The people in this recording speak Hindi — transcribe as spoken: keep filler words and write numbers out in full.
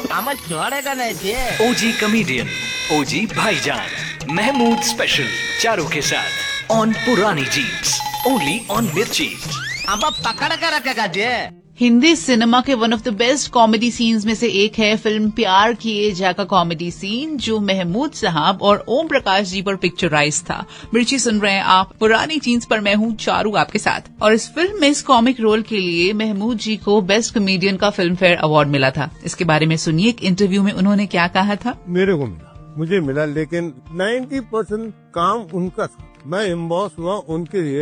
आम जोड़ेगा नहीं जी। ओजी कमेडियन, ओजी भाईजान, महमूद स्पेशल, चारों के साथ ऑन पुरानी जीप्स, ओनली ऑन मिर्ची। अब पकड़ कर रखेगा जी। हिंदी सिनेमा के one of the best comedy scenes में से एक है फिल्म प्यार किए जा का कॉमेडी सीन, जो महमूद साहब और ओम प्रकाश जी पर पिक्चराइज था। मिर्ची सुन रहे हैं आप पुरानी जीन्स पर, मैं हूं चारू आपके साथ। और इस फिल्म में इस कॉमिक रोल के लिए महमूद जी को बेस्ट कॉमेडियन का फिल्म फेयर अवार्ड मिला था। इसके बारे में सुनिए एक इंटरव्यू में उन्होंने क्या कहा था। मेरे को मिला, मुझे मिला, लेकिन नब्बे परसेंट काम उनका था। मैं इम्बॉस हुआ उनके लिए।